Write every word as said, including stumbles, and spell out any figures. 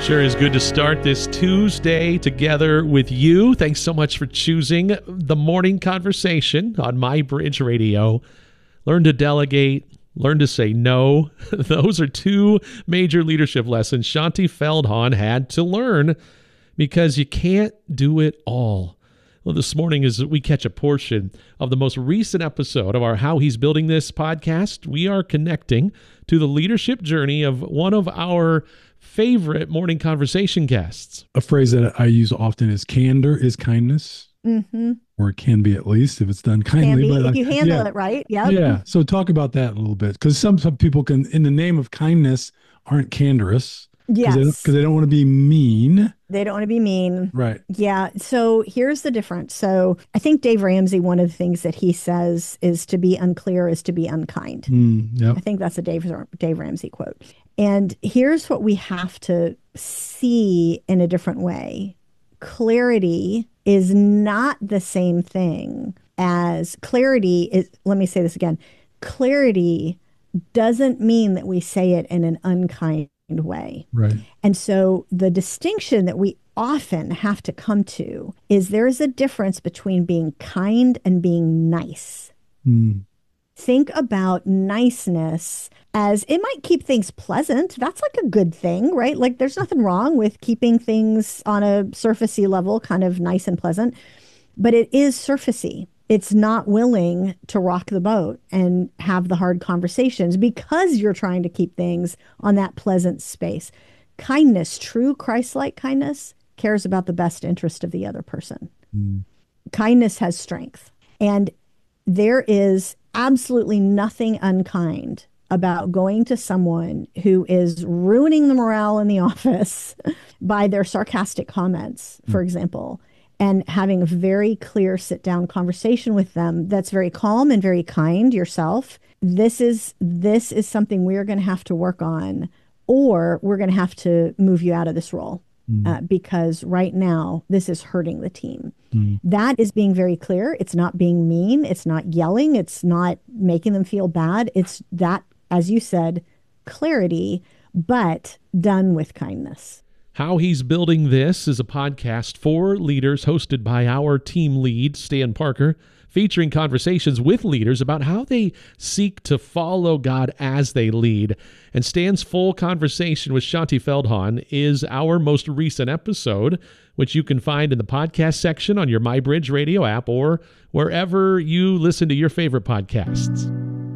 Sure is good to start this Tuesday together with you. Thanks so much for choosing the morning conversation on My Bridge Radio. Learn to delegate, learn to say no. Those are two major leadership lessons Shaunti Feldhahn had to learn because you can't do it all. Well, this morning, as we catch a portion of the most recent episode of our How He's Building This podcast, we are connecting to the leadership journey of one of our favorite morning conversation guests. A phrase that I use often is candor is kindness, mm-hmm. or it can be at least if it's done kindly. Can be, but if you handle yeah. it right. Yep. Yeah. So talk about that a little bit, because some, some people can, in the name of kindness, aren't candorous. Yes. Because they, they don't want to be mean. They don't want to be mean. Right. Yeah. So here's the difference. So I think Dave Ramsey, one of the things that he says is to be unclear is to be unkind. Mm, yep. I think that's a Dave, Dave Ramsey quote. And here's what we have to see in a different way. Clarity is not the same thing as clarity is, let me say this again. Clarity doesn't mean that we say it in an unkind way. Right. And so the distinction that we often have to come to is there is a difference between being kind and being nice. Mm. Think about niceness as it might keep things pleasant. That's like a good thing, right? Like there's nothing wrong with keeping things on a surfacey level, kind of nice and pleasant, but it is surfacey. It's not willing to rock the boat and have the hard conversations because you're trying to keep things on that pleasant space. Kindness, true Christ-like kindness, cares about the best interest of the other person. Mm. Kindness has strength. And there is absolutely nothing unkind about going to someone who is ruining the morale in the office by their sarcastic comments, for mm. example, and having a very clear sit-down conversation with them that's very calm and very kind yourself. This is this is something we're going to have to work on, or we're going to have to move you out of this role mm. uh, because right now this is hurting the team. Mm. That is being very clear. It's not being mean. It's not yelling. It's not making them feel bad. It's that, as you said, clarity, but done with kindness. How He's Building This is a podcast for leaders hosted by our team lead, Stan Parker, featuring conversations with leaders about how they seek to follow God as they lead. And Stan's full conversation with Shaunti Feldhahn is our most recent episode, which you can find in the podcast section on your My Bridge Radio app or wherever you listen to your favorite podcasts.